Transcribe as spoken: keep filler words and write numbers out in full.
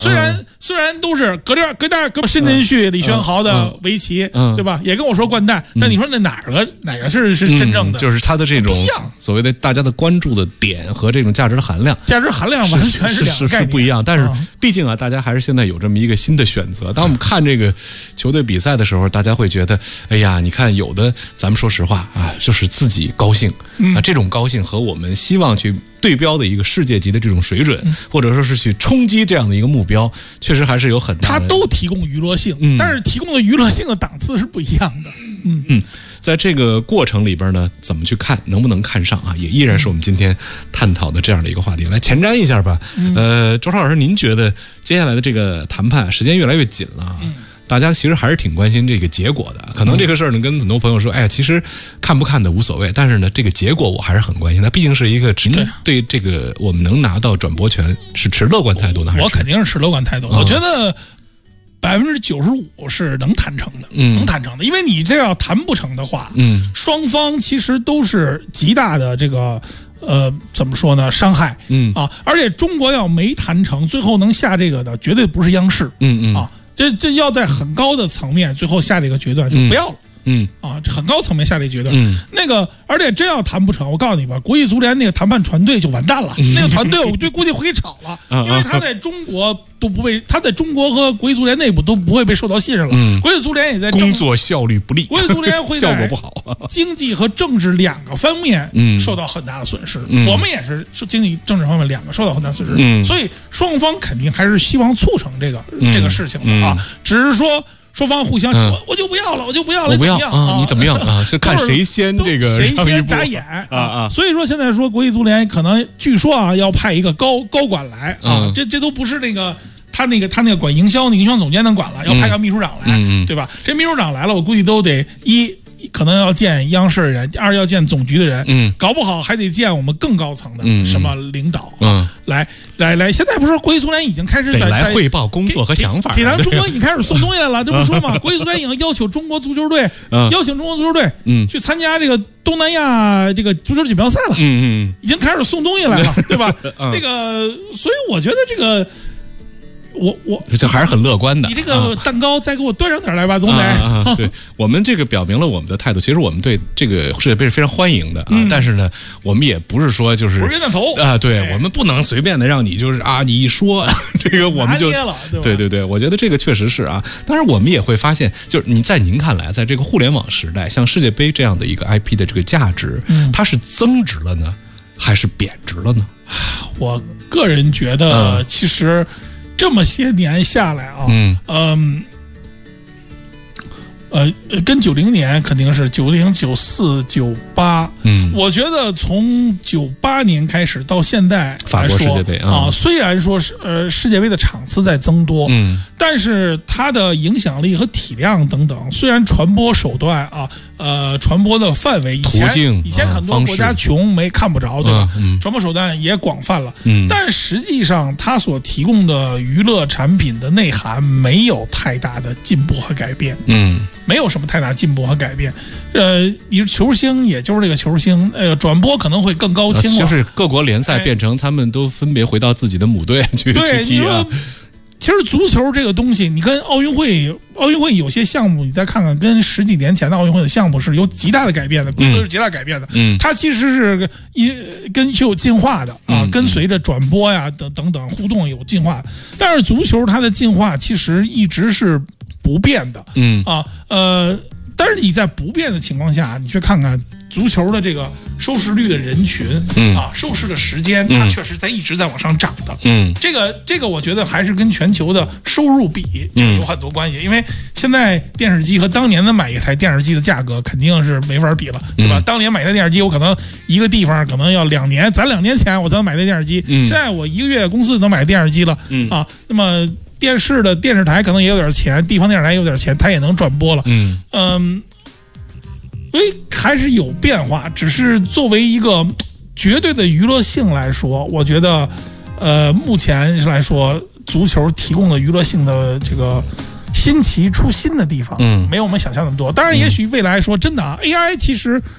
虽然、嗯、虽然都是隔点隔点隔申真旭、嗯、李轩豪的围棋、嗯，对吧？也跟我说掼蛋，但你说那哪个哪个是是真正的？ 嗯、就是他的这种所谓的大家的关注的点和这种价值的含量， 价值含量完全是两个概念， 是不一样。但是毕竟啊，大家还是现在有这么一个新的选择。当我们看这个球队比赛的时候，大家会觉得，哎呀，你看有的，咱们说实话啊，就是自己高兴、嗯、啊，这种高兴和我们希望去对标的一个世界级的这种水准，嗯、或者说是去冲击这样的一个目标，确实还是有很大的。 它都提供娱乐性、嗯，但是提供的娱乐性的档次是不一样的。嗯嗯，在这个过程里边呢，怎么去看，能不能看上啊，也依然是我们今天探讨的这样的一个话题。来前瞻一下吧，嗯、呃，周超老师，您觉得接下来的这个谈判时间越来越紧了啊？嗯，大家其实还是挺关心这个结果的。可能这个事儿呢，跟很多朋友说，哎呀，其实看不看的无所谓，但是呢，这个结果我还是很关心。它毕竟是一个，您对这个我们能拿到转播权是持乐观态度的还是？ 我肯定是持乐观态度。嗯、我觉得百分之九十五是能谈成的， 嗯， 能谈成的。因为你这要谈不成的话， 嗯， 双方其实都是极大的这个。呃，怎么说呢？伤害， 嗯啊，而且中国要没谈成，最后能下这个的，绝对不是央视， 嗯嗯啊，这这要在很高的层面，最后下这个决断就不要了， 嗯啊，很高层面下这个决断， 嗯， 那个，而且真要谈不成，我告诉你吧，国际足联那个谈判团队就完蛋了，嗯、那个团队我就估计会给炒了， 嗯、 因为他在中国都不被，他在中国和国际足联内部都不会被受到信任了， 嗯、 国际足联也在工作效率不力， 国际足联会效果不好， 经济和政治两个方面受到很大的损失， 嗯、 我们也是经济政治方面两个受到很大损失， 嗯、 所以双方肯定还是希望促成这个、嗯、这个事情的啊，只是说。双方互相， 嗯、 我我就不要了，我就不要了， 我不要怎么样啊？你怎么样啊？是看谁先这个谁先眨眼啊啊！ 所以说现在说国际足联可能据说啊要派一个高高管来啊， 嗯、 这这都不是那个他那个他那个管营销那个营销总监能管了，要派个秘书长来， 嗯、 对吧？这秘书长来了，我估计都得一。可能要见央视的人，二要见总局的人， 嗯， 搞不好还得见我们更高层的什么领导， 嗯， 来来来，现在不是国际足联已经开始在来汇报工作和想法， 给咱中国已经开始送东西来了，这不说嘛？国际足联已经要求中国足球队， 嗯、 邀请中国足球队， 嗯， 去参加这个东南亚这个足球锦标赛了， 嗯嗯， 已经开始送东西来了，对吧？ 嗯、 那个，所以我觉得这个。我我这还是很乐观的。 你这个蛋糕再给我端上点来吧，总得。 啊啊、对我们这个表明了我们的态度。其实我们对这个世界杯是非常欢迎的啊， 嗯、 但是呢，我们也不是说就是不是冤大头啊，对、 哎、 我们不能随便的让你就是啊，你一说这个我们就了，对, 对对对，我觉得这个确实是啊。当然，我们也会发现，就是你在您看来，在这个互联网时代，像世界杯这样的一个 I P 的这个价值， 嗯、 它是增值了呢，还是贬值了呢？ 我个人觉得，嗯、其实。这么些年下来啊， 嗯嗯呃，跟九零年肯定是九零、九四、九八， 嗯， 我觉得从九八年开始到现在法国世界杯啊，虽然说是呃世界杯的场次在增多， 嗯， 但是它的影响力和体量等等，虽然传播手段啊，呃，传播的范围以前以前很多国家穷没看不着，对吧？ 嗯， 传播手段也广泛了， 嗯， 但实际上它所提供的娱乐产品的内涵没有太大的进步和改变， 嗯。 没有什么太大进步和改变，呃，你球星也就是这个球星，呃，转播可能会更高清了， 就是各国联赛变成他们都分别回到自己的母队去去踢啊。 其实足球这个东西，你跟奥运会，奥运会有些项目，你再看看，跟十几年前的奥运会的项目是有极大的改变的，规则是极大改变的。 嗯， 它其实是一跟就有进化的啊， 嗯、 跟随着转播呀等等等互动有进化。但是足球它的进化其实一直是不变的。 嗯啊呃，但是你在不变的情况下，你去看看足球的这个收视率的人群， 嗯啊，收视的时间，它确实在一直在往上涨的。 嗯， 这个这个我觉得还是跟全球的收入比这个有很多关系，因为现在电视机和当年的买一台电视机的价格肯定是没法比了，对吧？ 嗯、 当年买一台电视机，我可能一个地方可能要两年，咱两年前我才能买台电视机， 嗯、 现在我一个月公司就能买电视机了， 嗯啊，那么。电视的电视台可能也有点钱，地方电视台有点钱，它也能转播了。 嗯嗯，所以还是有变化，只是作为一个绝对的娱乐性来说，我觉得，呃，目前来说，足球提供的娱乐性的这个新奇出新的地方， 嗯， 没有我们想象那么多。当然，也许未来说真的啊 ，A I 其实